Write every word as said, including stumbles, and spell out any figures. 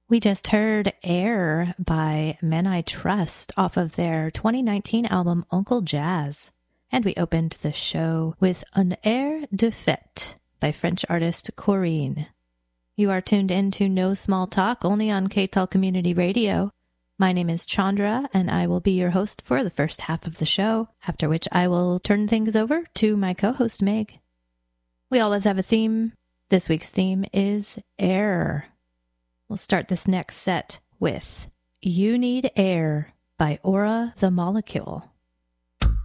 We just heard Air by Men I Trust off of their twenty nineteen album Uncle Jazz. And we opened the show with Un Air de Fête by French artist Corinne. You are tuned into No Small Talk only on K T E L Community Radio. My name is Chandra, and I will be your host for the first half of the show, after which I will turn things over to my co-host Meg. We always have a theme. This week's theme is Air. We'll start this next set with You Need Air by Aura the Molecule.